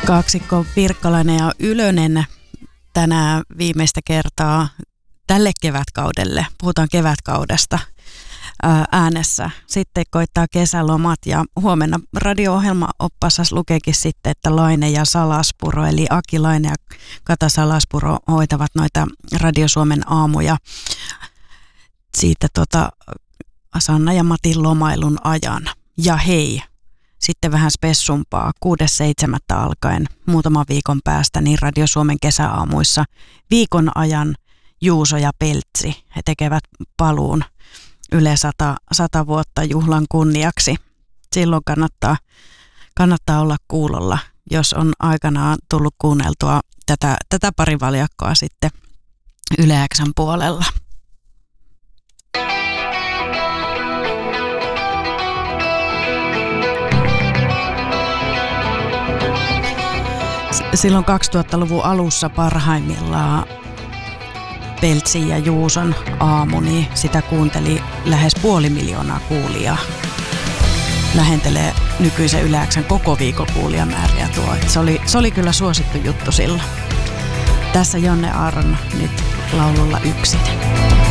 Kaksikko Pirkkalainen ja Ylönen tänään viimeistä kertaa tälle kevätkaudelle. Puhutaan kevätkaudesta äänessä. Sitten koittaa kesälomat ja huomenna radio-ohjelma Oppasas lukeekin sitten, että Laine ja Salaspuro, eli Aki Laine ja Kata Salaspuro hoitavat noita Radio Suomen aamuja siitä Sanna ja Matin lomailun ajan. Ja hei, sitten vähän spessumpaa 6.7. alkaen muutaman viikon päästä niin Radio Suomen kesäaamuissa viikon ajan Juuso ja Peltsi. He tekevät paluun Yle 100 vuotta juhlan kunniaksi. Silloin kannattaa olla kuulolla, jos on aikanaan tullut kuunneltua tätä parivaljakkoa sitten Yle X:n puolella. Silloin 2000-luvun alussa parhaimmillaan Peltsin ja Juuson aamu, niin sitä kuunteli lähes 500 000 kuulijaa. Lähentelee nykyisen Yle X:n koko viikon kuulijamääriä tuo. Se oli kyllä suosittu juttu silloin. Tässä Jonne Aron nyt laululla Yksinen.